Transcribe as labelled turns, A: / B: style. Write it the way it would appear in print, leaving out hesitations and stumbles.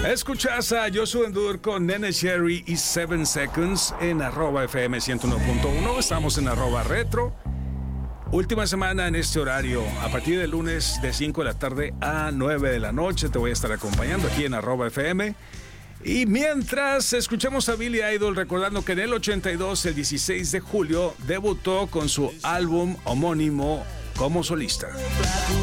A: Escuchas a Joshua Endur con Nene Cherry y 7 Seconds en @FM 101.1. Estamos en @retro. Última semana en este horario. A partir del lunes de 5 de la tarde a 9 de la noche te voy a estar acompañando aquí en @FM. Y mientras escuchamos a Billy Idol, recordando que en el 82, el 16 de julio, debutó con su álbum homónimo como solista.